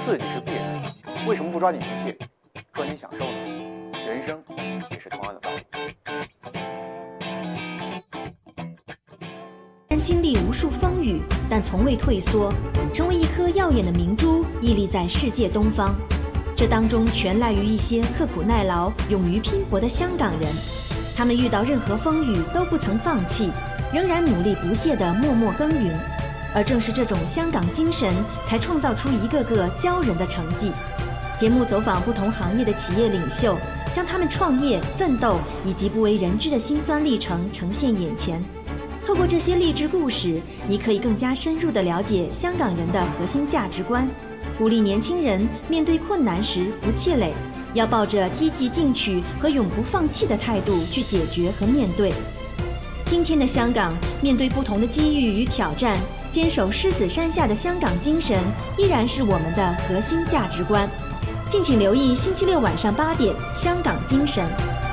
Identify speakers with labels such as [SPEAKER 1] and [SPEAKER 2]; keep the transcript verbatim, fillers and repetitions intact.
[SPEAKER 1] 刺激是必然的，为什么不抓紧一切，抓紧享受呢？人生也是同样的道理。
[SPEAKER 2] 经历无数风雨，但从未退缩，成为一颗耀眼的明珠，屹立在世界东方。这当中全赖于一些刻苦耐劳、勇于拼搏的香港人。他们遇到任何风雨都不曾放弃，仍然努力不懈地默默耕耘。而正是这种香港精神，才创造出一个个骄人的成绩。节目走访不同行业的企业领袖，将他们创业、奋斗以及不为人知的辛酸历程呈现眼前。透过这些励志故事，你可以更加深入地了解香港人的核心价值观，鼓励年轻人面对困难时不气馁，要抱着积极进取和永不放弃的态度去解决和面对。今天的香港，面对不同的机遇与挑战，坚守狮子山下的香港精神依然是我们的核心价值观。敬请留意星期六晚上八点《香港精神》。